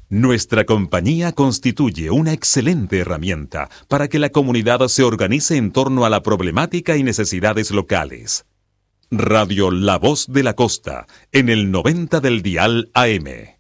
Nuestra compañía constituye una excelente herramienta para que la comunidad se organice en torno a la problemática y necesidades locales. Radio La Voz de la Costa, en el 90 del dial AM.